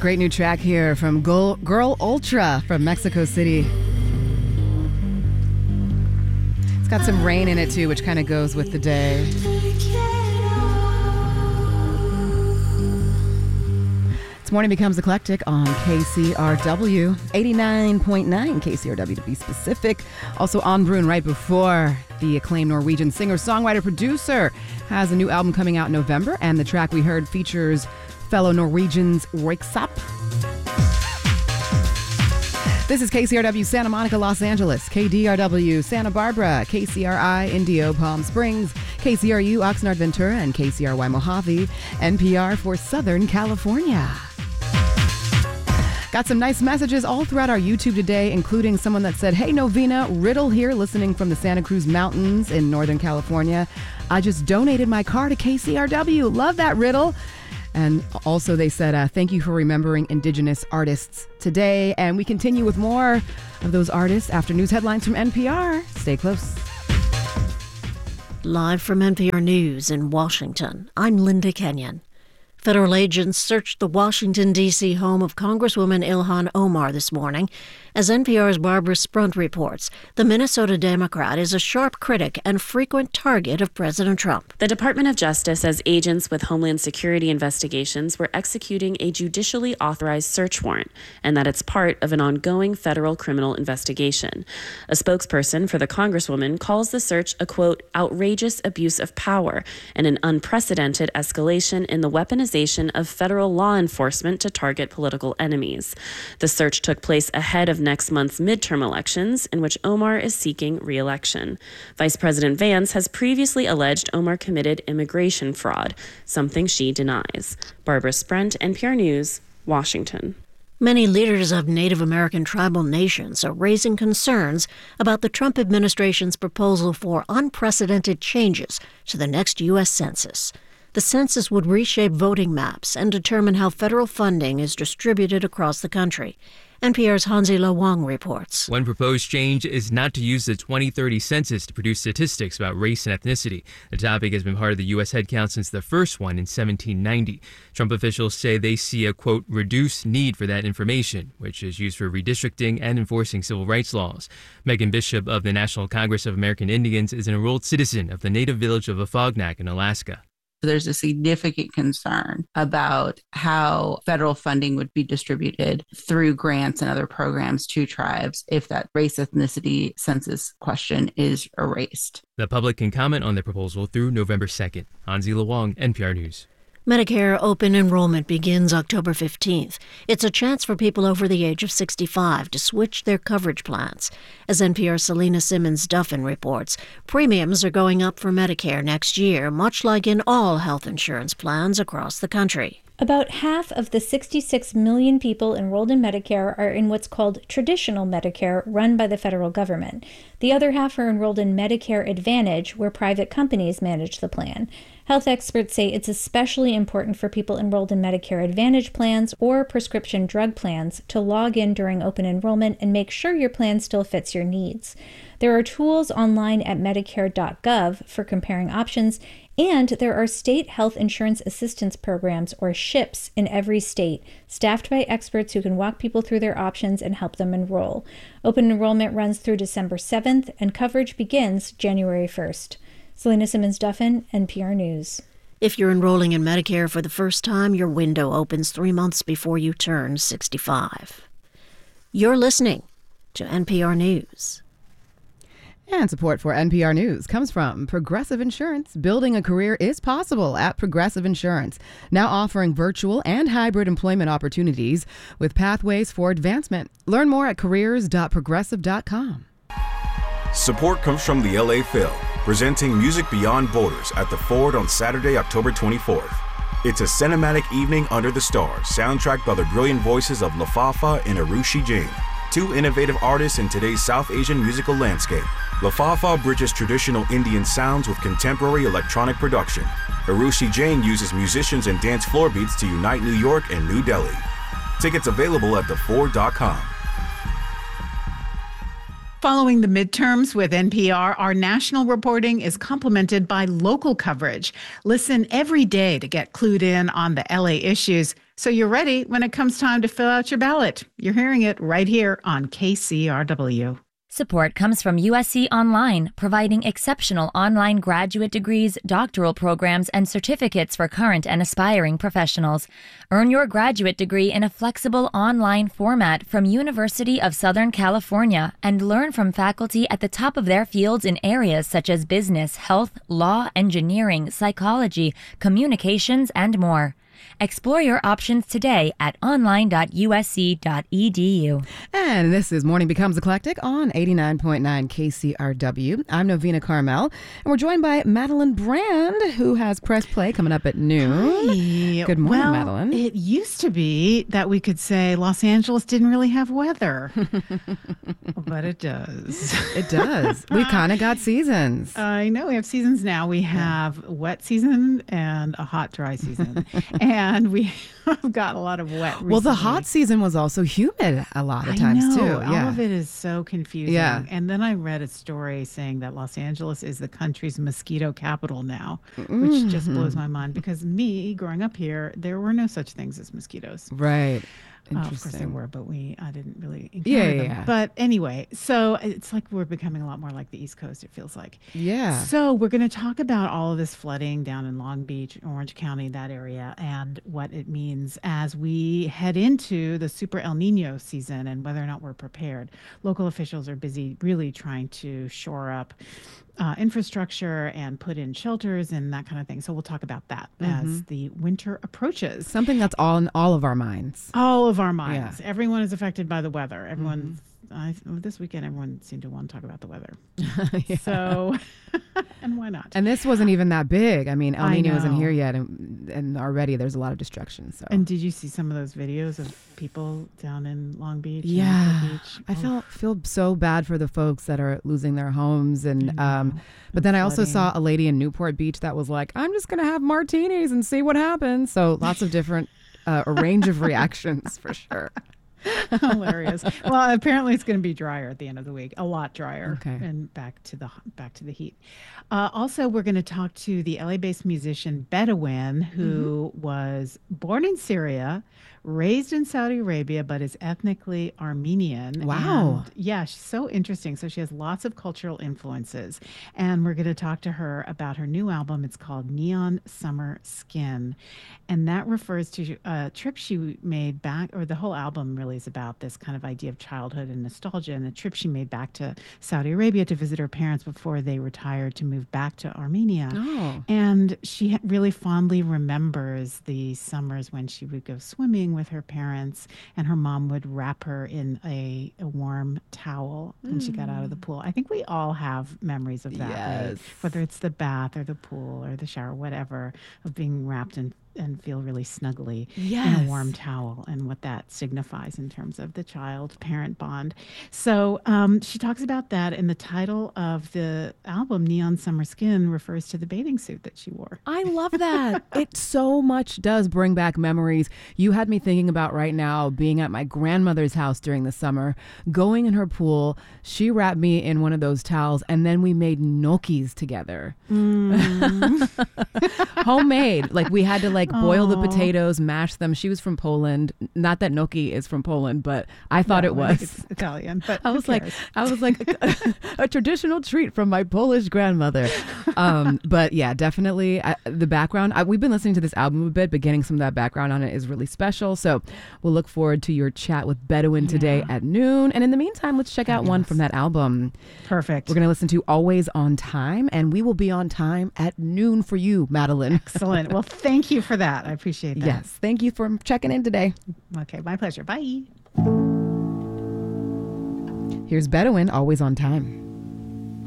Great new track here from Girl Ultra from Mexico City. It's got some rain in it too, which kind of goes with the day. This morning becomes eclectic on KCRW, 89.9 KCRW to be specific. Also on Bruin right before the acclaimed Norwegian singer, songwriter, producer has a new album coming out in November, and the track we heard features fellow Norwegians Röyksopp. This is KCRW Santa Monica, Los Angeles, KDRW Santa Barbara, KCRI Indio Palm Springs, KCRU Oxnard Ventura, and KCRY Mojave, NPR for Southern California. Got some nice messages all throughout our YouTube today, including someone that said, "Hey Novena, Riddle here, listening from the Santa Cruz Mountains in Northern California. I just donated my car to KCRW. Love that, Riddle." And also they said, thank you for remembering Indigenous artists today. And we continue with more of those artists after news headlines from NPR. Stay close. Live from NPR News in Washington, I'm Linda Kenyon. Federal agents searched the Washington, D.C. home of Congresswoman Ilhan Omar this morning. As NPR's Barbara Sprunt reports, the Minnesota Democrat is a sharp critic and frequent target of President Trump. The Department of Justice says agents with Homeland Security investigations were executing a judicially authorized search warrant, and that it's part of an ongoing federal criminal investigation. A spokesperson for the Congresswoman calls the search a, quote, outrageous abuse of power and an unprecedented escalation in the weaponization of federal law enforcement to target political enemies. The search took place ahead of next month's midterm elections, in which Omar is seeking re-election. Vice President Vance has previously alleged Omar committed immigration fraud, something she denies. Barbara Sprunt, NPR News, Washington. Many leaders of Native American tribal nations are raising concerns about the Trump administration's proposal for unprecedented changes to the next U.S. Census. The census would reshape voting maps and determine how federal funding is distributed across the country. NPR's Hansi Lo Wang reports. One proposed change is not to use the 2030 census to produce statistics about race and ethnicity. The topic has been part of the U.S. headcount since the first one in 1790. Trump officials say they see a, quote, reduced need for that information, which is used for redistricting and enforcing civil rights laws. Megan Bishop of the National Congress of American Indians is an enrolled citizen of the native village of Afognak in Alaska. There's a significant concern about how federal funding would be distributed through grants and other programs to tribes if that race ethnicity census question is erased. The public can comment on the proposal through November 2nd. Hansi Lo Wang, NPR News. Medicare open enrollment begins October 15th. It's a chance for people over the age of 65 to switch their coverage plans. As NPR's Selena Simmons-Duffin reports, premiums are going up for Medicare next year, much like in all health insurance plans across the country. About half of the 66 million people enrolled in Medicare are in what's called traditional Medicare, run by the federal government. The other half are enrolled in Medicare Advantage, where private companies manage the plan. Health experts say it's especially important for people enrolled in Medicare Advantage plans or prescription drug plans to log in during open enrollment and make sure your plan still fits your needs. There are tools online at Medicare.gov for comparing options, and there are state health insurance assistance programs, or SHIPs, in every state, staffed by experts who can walk people through their options and help them enroll. Open enrollment runs through December 7th, and coverage begins January 1st. Selena Simmons-Duffin, NPR News. If you're enrolling in Medicare for the first time, your window opens 3 months before you turn 65. You're listening to NPR News. And support for NPR News comes from Progressive Insurance. Building a career is possible at Progressive Insurance, now offering virtual and hybrid employment opportunities with pathways for advancement. Learn more at careers.progressive.com. Support comes from the LA Phil, presenting Music Beyond Borders at the Ford on Saturday, October 24th. It's a cinematic evening under the stars, soundtracked by the brilliant voices of Lafafa and Arushi Jain, two innovative artists in today's South Asian musical landscape. Lafafa bridges traditional Indian sounds with contemporary electronic production. Arushi Jain uses musicians and dance floor beats to unite New York and New Delhi. Tickets available at theford.com. Following the midterms with NPR, our national reporting is complemented by local coverage. Listen every day to get clued in on the LA issues so you're ready when it comes time to fill out your ballot. You're hearing it right here on KCRW. Support comes from USC Online, providing exceptional online graduate degrees, doctoral programs, and certificates for current and aspiring professionals. Earn your graduate degree in a flexible online format from University of Southern California and learn from faculty at the top of their fields in areas such as business, health, law, engineering, psychology, communications, and more. Explore your options today at online.usc.edu. And this is Morning Becomes Eclectic on 89.9 KCRW. I'm Novena Carmel, and we're joined by Madeline Brand, who has Press Play coming up at noon. Hi. Good morning, well, Madeline. It used to be that we could say Los Angeles didn't really have weather, but it does. It does. We've kind of got seasons. I know we have seasons now. We have wet season and a hot, dry season. And we have got a lot of wet recently. Well, the hot season was also humid a lot of times, too. All of it is so confusing. Yeah. And then I read a story saying that Los Angeles is the country's mosquito capital now, which just blows my mind because me, growing up here, there were no such things as mosquitoes. Right. Of course there were, but I didn't really encounter them. Yeah. But anyway, so it's like we're becoming a lot more like the East Coast, it feels like. Yeah. So we're going to talk about all of this flooding down in Long Beach, Orange County, that area, and what it means as we head into the Super El Nino season and whether or not we're prepared. Local officials are busy really trying to shore up infrastructure and put in shelters and that kind of thing. So we'll talk about that as the winter approaches. Something that's on all of our minds. All of our minds. Yeah. Everyone is affected by the weather. Everyone. This weekend, everyone seemed to want to talk about the weather. Yeah. So, and why not? And this wasn't even that big. I mean, El I Nino isn't know. here yet, and already there's a lot of destruction. So. And did you see some of those videos of people down in Long Beach? Yeah, and Beach? I feel so bad for the folks that are losing their homes, and but then I also saw a lady in Newport Beach that was like, "I'm just gonna have martinis and see what happens." So lots of different, a range of reactions for sure. Hilarious. Well, apparently it's going to be drier at the end of the week, a lot drier, Okay. and back to the heat. Also, we're going to talk to the LA-based musician Bedouin, who was born in Syria, raised in Saudi Arabia, but is ethnically Armenian. Wow. And yeah, she's so interesting. So she has lots of cultural influences. And we're going to talk to her about her new album. It's called Neon Summer Skin. And that refers to a trip she made back, or the whole album really is about this kind of idea of childhood and nostalgia, and the trip she made back to Saudi Arabia to visit her parents before they retired to move back to Armenia. Oh. And she really fondly remembers the summers when she would go swimming with her parents, and her mom would wrap her in a warm towel when she got out of the pool. I think we all have memories of that, right? Yes. Whether it's the bath or the pool or the shower, whatever, of being wrapped in and feel really snuggly in Yes. a warm towel, and what that signifies in terms of the child-parent bond. So she talks about that, and the title of the album, Neon Summer Skin, refers to the bathing suit that she wore. I love that. It so much does bring back memories. You had me thinking about right now being at my grandmother's house during the summer, going in her pool. She wrapped me in one of those towels, and then we made gnocchis together. Homemade. Like we had to boil the potatoes, mash them. She was from Poland. Not that gnocchi is from Poland, but I thought it was. It's Italian, but I was like a traditional treat from my Polish grandmother. But yeah, definitely the background. We've been listening to this album a bit, but getting some of that background on it is really special. So we'll look forward to your chat with Bedouin today at noon. And in the meantime, let's check out one from that album. Perfect. We're going to listen to Always on Time, and we will be on time at noon for you, Madeline. Excellent. Well, thank you for that. I appreciate that. Yes. Thank you for checking in today. Okay, my pleasure. Bye. Here's Bedouin, Always on Time.